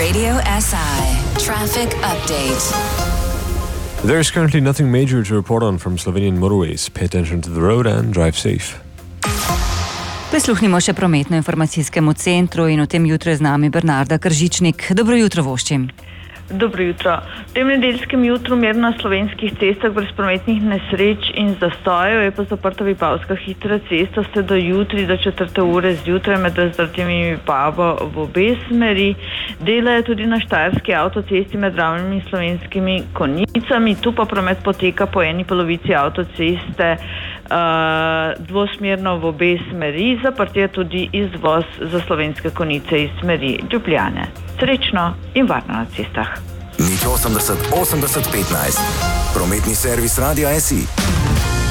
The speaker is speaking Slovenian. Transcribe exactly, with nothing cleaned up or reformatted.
Radio S I Traffic Update. There is currently nothing major to report on from Slovenian motorways. Pay attention to the road and drive safe. Prisluhnimo še prometno-informacijskemu centru in v tem jutru je z nami Bernarda Kržičnik. Dobro jutro voščim. Dobro jutro. V tem nedeljskem jutru mir na slovenskih cestah brez prometnih nesreč in zastojev, je pa zaprta Vipavska hitra cesta vse do jutri, do četrte ure zjutraj med Razdrtjem in Vipavo v obe smeri. Dela je tudi na Štajerski avtocesti med Ravnimi in Slovenskimi Konjicami. Tu pa promet poteka po eni polovici avtoceste uh, dvosmerno v obe smeri. Zaprt je tudi izvoz za Slovenske Konjice iz smeri Ljubljane. Srečno in varno na cestah. Nič osemdeset osemdeset petnajst. Prometni servis Radia S I.